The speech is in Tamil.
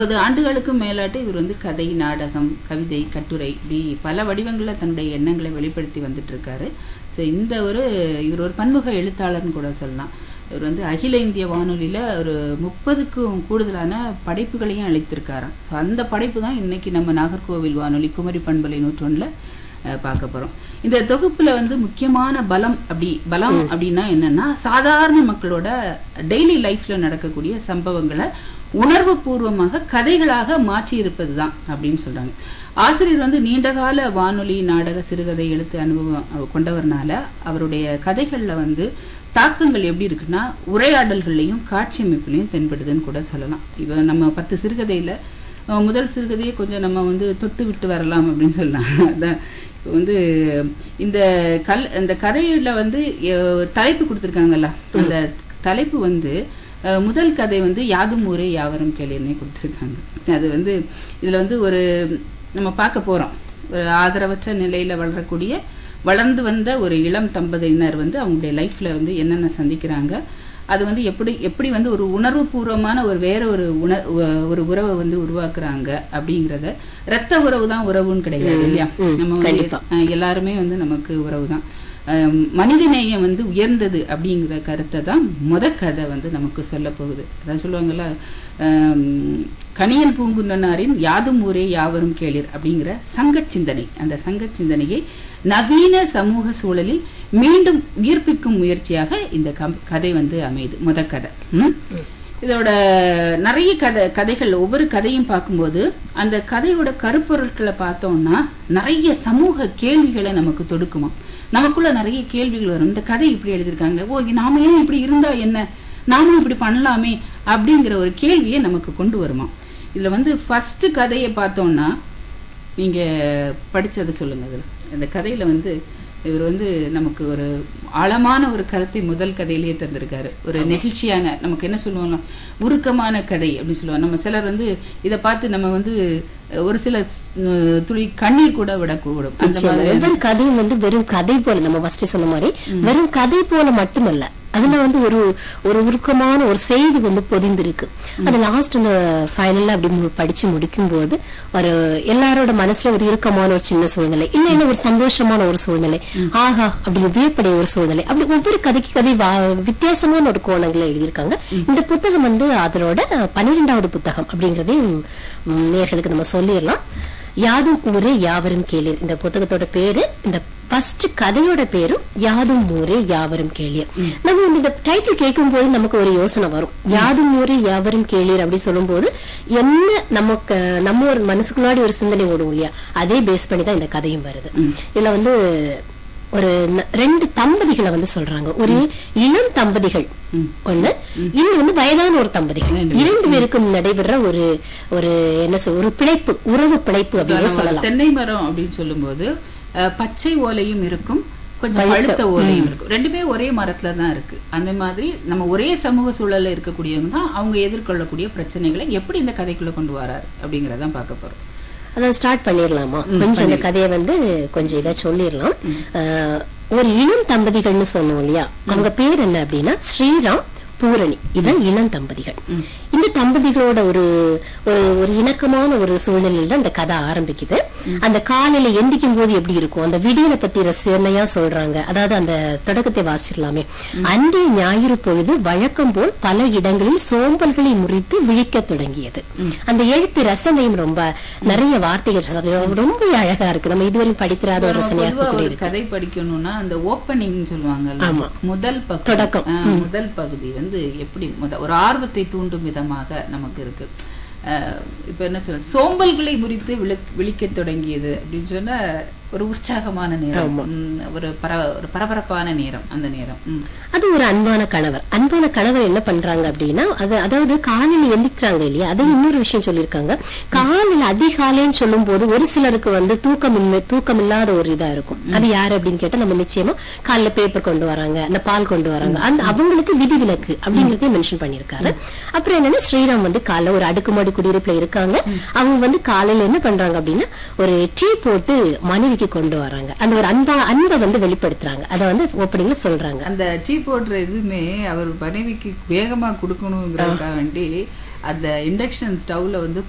30 ஆண்டுகளுக்கும் மேலாட்டு இவர் வந்து கதை, நாடகம், கவிதை, கட்டுரை இப்படி பல வடிவங்களில் தன்னுடைய எண்ணங்களை வெளிப்படுத்தி வந்துட்டு இருக்காரு. ஸோ இவர் ஒரு பன்முக எழுத்தாளர்னு கூட சொல்லலாம். இவர் வந்து அகில இந்திய வானொலியில் ஒரு 30க்கும் கூடுதலான படைப்புகளையும் அளித்திருக்காராம். ஸோ அந்த படைப்பு தான் இன்னைக்கு நம்ம நாகர்கோவில் வானொலி குமரி பண்பலை 101 பார்க்க போகிறோம். இந்த தொகுப்பில் வந்து முக்கியமான பலம் அப்படின்னா என்னன்னா, சாதாரண மக்களோட டெய்லி லைஃப்ல நடக்கக்கூடிய சம்பவங்களை உணர்வு பூர்வமாக கதைகளாக மாற்றி இருப்பது தான் அப்படின்னு சொல்றாங்க. ஆசிரியர் வந்து நீண்டகால வானொலி, நாடக, சிறுகதை எழுத்து அனுபவம் கொண்டவர்னால அவருடைய கதைகள்ல வந்து தாக்கங்கள் எப்படி இருக்குன்னா உரையாடல்கள்லையும் காட்சி அமைப்புலையும் தென்படுதுன்னு கூட சொல்லலாம். இப்போ நம்ம 10 சிறுகதையில முதல் சிறுகதையை கொஞ்சம் நம்ம வந்து தொட்டு விட்டு வரலாம் அப்படின்னு சொல்லலாம். அதான் இப்போ வந்து இந்த கதையில வந்து தலைப்பு கொடுத்துருக்காங்கல்ல, அந்த தலைப்பு வந்து முதல் கதை வந்து யாதும் ஊரே யாவரும் கேளீர்னே கொடுத்துருக்காங்க. அது வந்து இதில் வந்து நம்ம பார்க்க போகிறோம், ஒரு ஆதரவற்ற நிலையில் வளர்ந்து வந்த ஒரு இளம் தம்பதியினர் வந்து அவங்களுடைய லைஃப்பில் வந்து என்னென்ன சந்திக்கிறாங்க, அது வந்து எப்படி வந்து ஒரு உணர்வு பூர்வமான ஒரு உறவை வந்து உருவாக்குறாங்க அப்படிங்கிறத. இரத்த உறவு தான் உறவுன்னு கிடையாது இல்லையா? நம்ம வந்து எல்லாருமே வந்து நமக்கு உறவு தான். மனிதநேயம் வந்து உயர்ந்தது அப்படிங்கிற கருத்தை தான் கதை வந்து நமக்கு சொல்ல போகுது. அதான் சொல்லுவாங்கல்ல, கணியன் பூங்குன்றனாரின் யாதும் ஊரே யாவரும் கேளீர் அப்படிங்கிற சங்கச் சிந்தனை. அந்த சங்கச் சிந்தனையை நவீன சமூக சூழலில் மீண்டும் உயிர்ப்பிக்கும் முயற்சியாக இந்த கதை வந்து அமையுது. கதை இதோட நிறைய கதைகள், ஒவ்வொரு கதையும் பார்க்கும்போது அந்த கதையோட கருப்பொருட்களை பார்த்தோம்னா நிறைய சமூக கேள்விகளை நமக்கு தொடுக்குமா. நமக்குள்ள நிறைய கேள்விகள் வரும். இந்த கதை இப்படி எழுதியிருக்காங்க, நாம ஏன் இப்படி இருந்தா என்ன, நாமும் இப்படி பண்ணலாமே அப்படிங்கிற ஒரு கேள்வியை நமக்கு கொண்டு வருமா. இதுல வந்து ஃபர்ஸ்ட் கதையை பார்த்தோம்னா, நீங்க படிச்சதை சொல்லுங்க. அதுல இந்த கதையில வந்து இவர் வந்து நமக்கு ஒரு ஆழமான ஒரு கருத்தை முதல் கதையிலேயே தந்திருக்காரு. ஒரு நெகிழ்ச்சியான, நமக்கு என்ன சொல்லுவோம்னா உருக்கமான கதை அப்படின்னு சொல்லுவோம். நம்ம சிலர் வந்து இதை பார்த்து நம்ம வந்து ஒரு சில துளி கண்ணீர் கூட விடக்கூடும். அந்த மாதிரி கதையும் வந்து வெறும் கதை போல, நம்ம ஃபர்ஸ்ட் சொன்ன மாதிரி வெறும் கதை போல மட்டுமல்ல, அதுல வந்து ஒரு உருக்கமான ஒரு செய்தி வந்து பொதிந்திருக்கு. அது லாஸ்ட் அந்த ஃபைனல்ல அப்படி படிச்சு முடிக்கும் போது எல்லாரோட மனசுல ஒரு இறுக்கமான ஒரு சின்ன சூழ்நிலை, இல்ல ஒரு சந்தோஷமான ஒரு சூழ்நிலை, ஆஹா அப்படி வியப்படைய ஒரு சூழ்நிலை, அப்படி ஒவ்வொரு கதைக்கு கதை வித்தியாசமான ஒரு கோணங்களை எழுதியிருக்காங்க. இந்த புத்தகம் வந்து அதனோட 12வது புத்தகம் அப்படிங்கறதையும் நேயர்களுக்கு நம்ம சொல்லிடலாம். யாதும் ஊரே யாவரும் கேளீர் இந்த புத்தகத்தோட பேரு. இந்த ஃபர்ஸ்ட் கதையோட பேரும் யாதும் ஊரே யாவரும் கேளீர். நம்ம இந்த டைட்டில் கேட்கும் போது நமக்கு ஒரு யோசனை வரும். யாதும் ஊரே யாவரும் கேளீர் அப்படி சொல்லும் போது என்ன நம்ம ஒரு மனசுக்குள்ளாடி ஒரு சிந்தனை ஓடும் இல்லையா, அதே பேஸ் பண்ணி தான் இந்த கதையும் வருது. இதுல வந்து ஒரு 2 தம்பதிகளை வந்து சொல்றாங்க. ஒரு இளம் தம்பதிகள் ஒண்ணு, இன்னும் வந்து வயதான ஒரு தம்பதிகள். 2 பேருக்கும் நடைபெற ஒரு பிழைப்பு, உறவு பிழைப்பு அப்படின்னு சொல்லலாம். தென்னை மரம் அப்படின்னு சொல்லும் போது பச்சை ஓலையும் இருக்கும், கொஞ்சம் பழுத்த ஓலையும் இருக்கும். ரெண்டுமே ஒரே மரத்துல தான் இருக்கு. அந்த மாதிரி நம்ம ஒரே சமூக சூழல்ல இருக்கக்கூடியவங்க தான் அவங்க எதிர்கொள்ளக்கூடிய பிரச்சனைகளை எப்படி இந்த கதைக்குள்ள கொண்டு வராரு அப்படிங்கறதான் பார்க்க போறோம். அதான் ஸ்டார்ட் பண்ணிடலாமா? கொஞ்சம் அந்த கதையை வந்து கொஞ்சம் இதை சொல்லிடலாம். ஒரு இளம் தம்பதிகள்னு சொன்னோம் இல்லையா, அவங்க பேர் என்ன அப்படின்னா ஸ்ரீராம், பூரணி. இதான் இளம் தம்பதிகள். இந்த தம்பதிகளோட ஒரு இணக்கமான ஒரு சூழ்நிலையில தான் இந்த கதை ஆரம்பிக்குது. அந்த காலையில எந்திக்கும் போது எப்படி இருக்கும், அந்த விடியலை பத்தி ரசனையா சொல்றாங்க. அதாவது அந்த தொடக்கத்தை வாசிடலாமே. அன்றைய ஞாயிறு பொழுது வழக்கம் போல் பல இடங்களில் சோம்பல்களை முறித்து விழிக்க தொடங்கியது. அந்த எழுத்து ரசனையும் ரொம்ப நிறைய வார்த்தைகள் ரொம்ப அழகா இருக்கு. நம்ம இதுவரையும் படிக்கிறாத ஒரு ரசனையா கதை படிக்கணும்னா அந்த ஓப்பனிங் சொல்லுவாங்க, முதல் தொடக்கம், முதல் பகுதி வந்து எப்படி ஒரு ஆர்வத்தை தூண்டும் விதமாக நமக்கு இருக்கு. இப்ப என்ன சொல்ல, சோம்பல்களை முறித்து விழிக்க தொடங்கியது அப்படின்னு சொன்னா ஒரு உற்சாகமான நேரம், ஒரு பரபரப்பான நேரம். அந்த நேரம் அது ஒரு அன்பான கணவர் என்ன பண்றாங்க அப்படின்னா, அதாவது காலையில எந்திக்கிறாங்க இல்லையா, அது இன்னொரு விஷயம் சொல்லியிருக்காங்க. காலையில அதிகாலைன்னு சொல்லும் போது ஒரு சிலருக்கு வந்து தூக்கம் இல்லாத ஒரு இதா இருக்கும். அது யாரு அப்படின்னு கேட்டா, நம்ம நிச்சயமா காலையில பேப்பர் கொண்டு வராங்க, அந்த பால் கொண்டு வராங்க, அந்த அவங்களுக்கு விதிவிலக்கு அப்படிங்கறதையும் மென்ஷன் பண்ணிருக்காரு. அப்புறம் என்னன்னா, ஸ்ரீராம் வந்து காலைல ஒரு அடுக்குமாடி குடியிருப்புல இருக்காங்க. அவங்க வந்து காலையில என்ன பண்றாங்க அப்படின்னா, ஒரு டீ போட்டு மனைவி கொண்டு வராங்க. அந்த ஒரு அன்பை வந்து வெளிப்படுத்துறாங்க. அதை வந்து ஓப்பனிங்ல சொல்றாங்க. அந்த டீ போடுற எதுவுமே அவர் மனைவிக்கு வேகமா கொடுக்கணுங்கிறதுக்காக வேண்டி அந்த இண்டக்ஷன் ஸ்டவ்ல வந்து